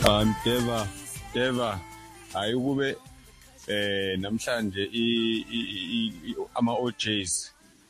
Deva ayikube namhlanje ama OJs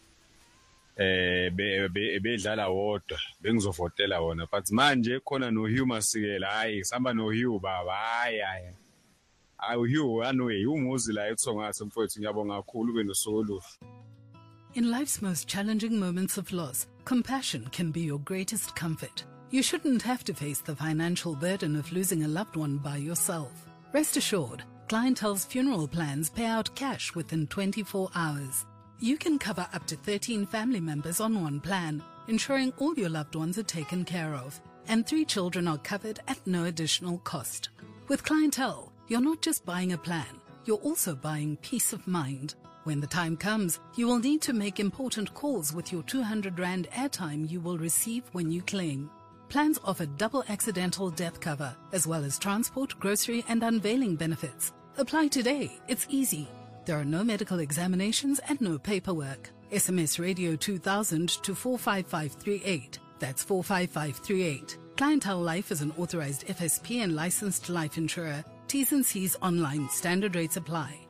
bedlala wodwa bengizovotela wona but manje khona no Hugh Masikela hayi sihamba no Hugh baba hayi Hugh anyway umuzi la ethongathi mfowethu ngiyabonga kakhulu ube nosuku oluhle. In life's most challenging moments of loss, compassion can be your greatest comfort. You shouldn't have to face the financial burden of losing a loved one by yourself. Rest assured, Clientele's funeral plans pay out cash within 24 hours. You can cover up to 13 family members on one plan, ensuring all your loved ones are taken care of, and 3 children are covered at no additional cost. With Clientele, you're not just buying a plan, you're also buying peace of mind. When the time comes, you will need to make important calls with your 200 Rand airtime you will receive when you claim. Plans offer double accidental death cover, as well as transport, grocery and unveiling benefits. Apply today. It's easy. There are no medical examinations and no paperwork. SMS Radio 2000 to 45538. That's 45538. Clientele Life is an authorized FSP and licensed life insurer. T's and C's online. Standard rates apply.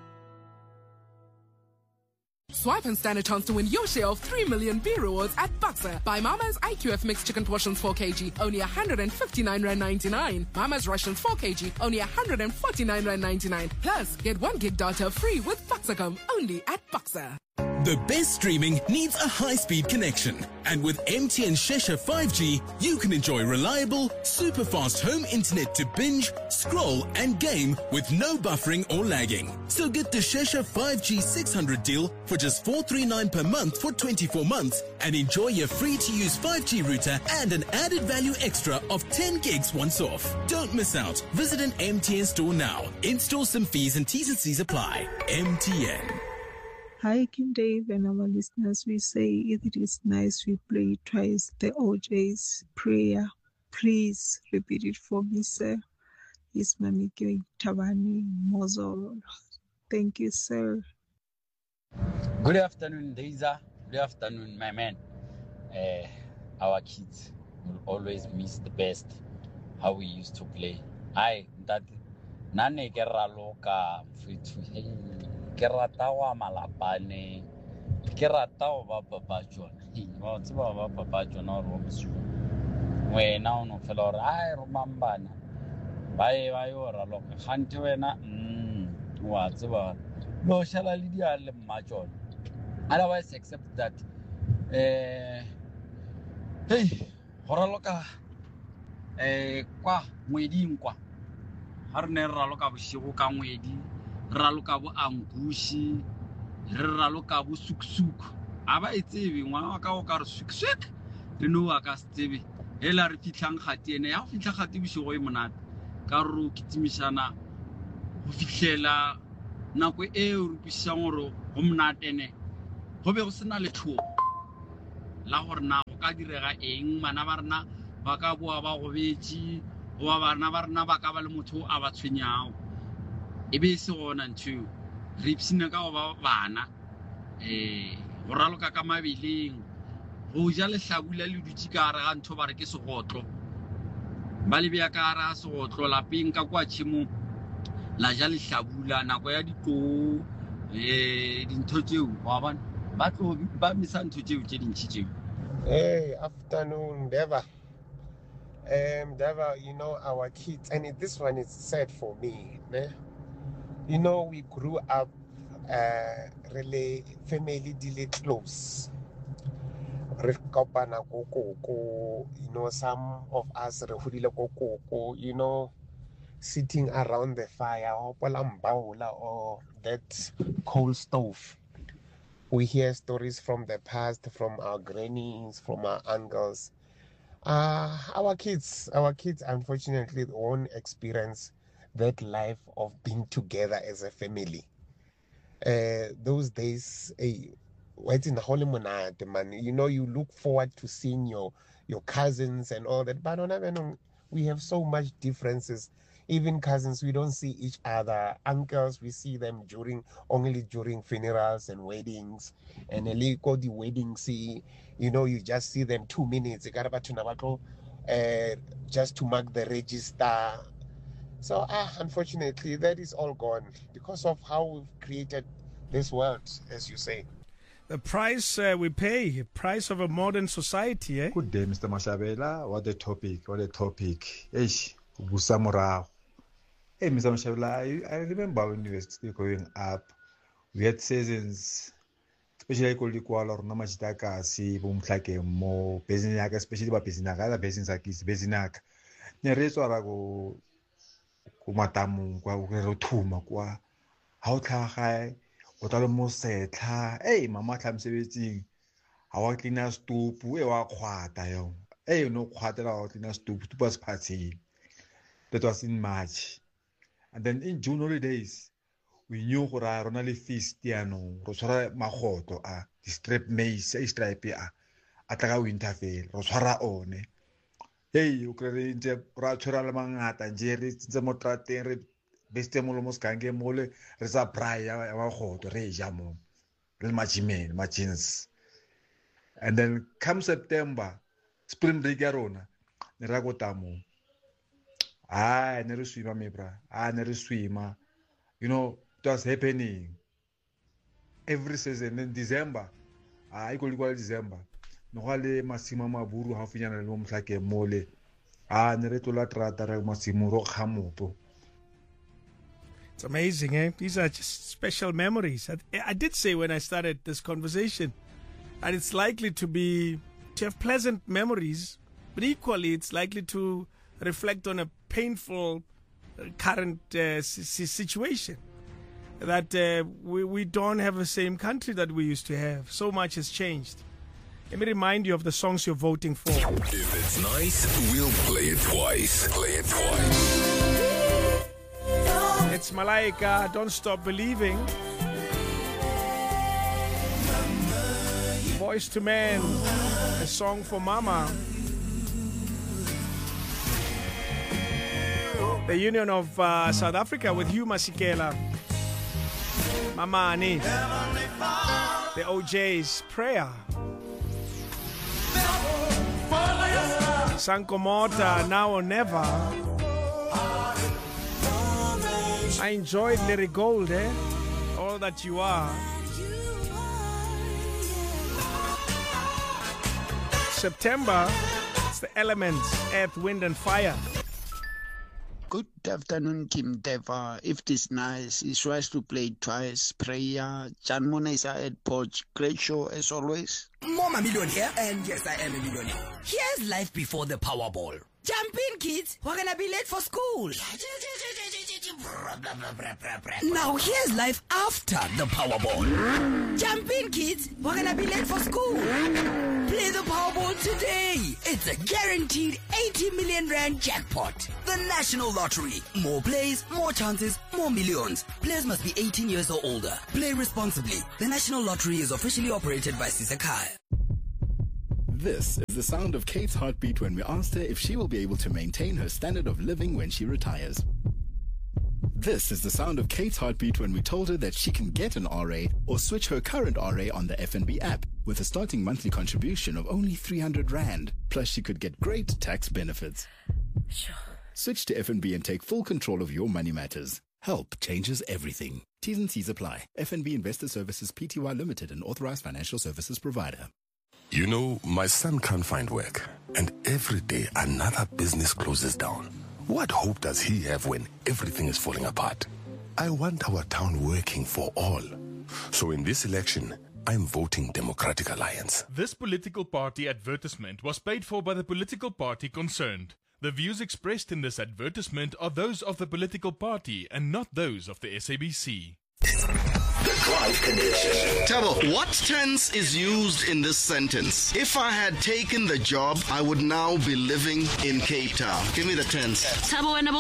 Swipe and stand a chance to win your share of 3 million B rewards at Boxer. Buy Mama's IQF mixed chicken portions 4 kg, only 159 Rand 99. Mama's Russians 4 kg, only 149 Rand 99. Plus, get 1 gig data free with Boxercom, only at Boxer. The best streaming needs a high-speed connection. And with MTN Shesha 5G, you can enjoy reliable, super-fast home internet to binge, scroll, and game with no buffering or lagging. So get the Shesha 5G 600 deal for just $439 per month for 24 months and enjoy your free-to-use 5G router and an added value extra of 10 gigs once off. Don't miss out. Visit an MTN store now. In-store some fees and T's and C's apply. MTN. Hi, King Dave and our listeners. We say if it is nice, we play twice the OJ's prayer. Please repeat it for me, sir. It's Mamike Tabani Mozoro. Thank you, sir. Good afternoon, Deiza. Good afternoon, my man. Our kids will always miss the best how we used to play. That Nane Geraloka Fitu. Ke rata wa malapane ke rata wa papa John wa tseba wa papa John o re msu wena o no fela re ai ro mambana ba yo ra lo khante wena wa tseba lo shala le dia le mma John. Otherwise accept that hey hora loka kwa mweding kwa ha re ne ra loka boshigo ka mwedi raloka bo angushi re raloka bo suksuk aba itsebe ngwana wa ka o ka re suksuk le no wa ka stebe hela re fitlang khati ene ya fitla khati boshigo e monate ka ro kitimishana go fitlela nako e o rupishang gore go monate ene go be go sena le thobo la gore na go ka direga eng mana ba rena ba ka boa ba go betsi go ba rena ba ka ba le motho a ba tshwenyao ebe se gona ntho re ipsina ka ba bana go raloka ka mabeleng go ja le hlabula le dutsi ka ra ga ntho ba re ke segotlo ba le bya ka ra segotlo lapeng ka kwa tshimo la ja le hlabula nako ya ditlo dintho tseo wa bana ba tlo ba misa ntho tseo tse dintsi tseo. Hey, afternoon, Deva. Deva, you know, our kids, and this one is sad for me, ne? You know, we grew up really family really close. You know, some of us, you know, sitting around the fire or that coal stove. We hear stories from the past, from our grannies, from our uncles. Our kids, unfortunately, won't experience that life of being together as a family. Those days, what's in the holy monate, man? You know, you look forward to seeing your cousins and all that, but we have so much differences. Even cousins, we don't see each other. Uncles, we see them only during funerals and weddings. And the weddings, you know, you just see them 2 minutes. just to mark the register. So unfortunately, that is all gone because of how we've created this world, as you say. The price we pay, price of a modern society, eh? Good day, Mr. Mashabela. What a topic, Eish, Busamura. Hey, Mr. Mashabela, I remember when we were still going up, we had seasons, especially called the Kuala or Namachitaka, see, Bumtlake, more, Bezinaka, especially about Bezinaka, Bezinakis, Bezinak. Nerezo Arago, Kumatamu, Kwa, Kwa, how high. Otalo mosetla mama tla msebetsing ha wa clean stoop e wa khwata yo no khwatela wa clean stoop was party. That was in March, and then in June holidays we knew gore rona le feast yano ro tshwara magoto a di strip maize a stripe a tla ka winter fair ro tshwara one o kre ntse ra tshwara le mangata nje re tse mo trateng re beste mo lo moskange mole re sa braya wa goto re ja mo le machimene machins. And then come September spring break ya rona ne ra go tamo ne re swima me bra ne re swima, you know, it was happening every season. In December I go to December no gale masima maburu ha finyana le mo mhlake mole ne re tola trata re masimo ro khamopo. It's amazing, eh? These are just special memories. I did say when I started this conversation, and it's likely to have pleasant memories, but equally it's likely to reflect on a painful current situation. That we don't have the same country that we used to have. So much has changed. Let me remind you of the songs you're voting for. If it's nice, we'll play it twice. Play it twice. It's Malaika, Don't Stop Believing. Voice to Man, a song for Mama. The Union of South Africa with Hugh Masekela. Mama Ani. The OJ's Prayer. Sankomota, Now or Never. I enjoyed Larry Gold, All That You Are. September, it's the Elements, Earth, Wind and Fire. Good afternoon, Kim Deva. If this nice, it's right to play twice. Prayer. Jan Monesa at Porch. Great show as always. Mama Million here, and yes, I am a millionaire. Here's life before the Powerball. Jump in, kids. We're gonna be late for school. Now here's life after the Powerball. Jump in, kids. We're gonna be late for school. Play the Powerball today. It's a guaranteed 80 million rand jackpot. The National Lottery. More plays, more chances, more millions. Players must be 18 years or older. Play responsibly. The National Lottery is officially operated by Sisakai. This is the sound of Kate's heartbeat when we asked her if she will be able to maintain her standard of living when she retires. This is the sound of Kate's heartbeat when we told her that she can get an RA or switch her current RA on the FNB app with a starting monthly contribution of only 300 Rand. Plus she could get great tax benefits. Sure. Switch to FNB and take full control of your money matters. Help changes everything. T's and C's apply. FNB Investor Services Pty Limited, an authorized financial services provider. You know, my son can't find work, and every day another business closes down. What hope does he have when everything is falling apart? I want our town working for all. So in this election, I'm voting Democratic Alliance. This political party advertisement was paid for by the political party concerned. The views expressed in this advertisement are those of the political party and not those of the SABC. The Drive Connection. Tabo, what tense is used in this sentence? If I had taken the job, I would now be living in Cape Town. Give me the tense. Tabo, when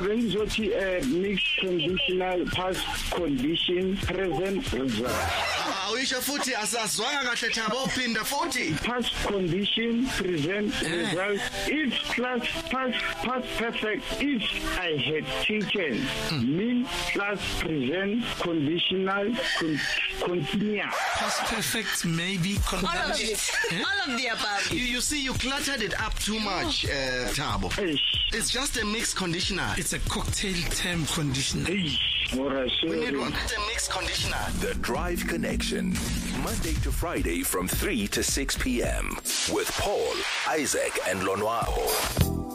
mixed conditional past condition present result. Awuyisho futhi asazwanga kahle Thabo uphinda futhi. Past condition present result. If plus past perfect. If I had taken mean plus present conditional continuous. Past perfect maybe all of it. All of the above. You see, you cluttered it up too much, Thabo. It's just a mixed conditional. It's a cocktail term conditional. We need one. It's a mixed conditional. The Drive Connection, Monday to Friday from 3 to 6 p.m. with Paul, Isaac, and Lonwabo.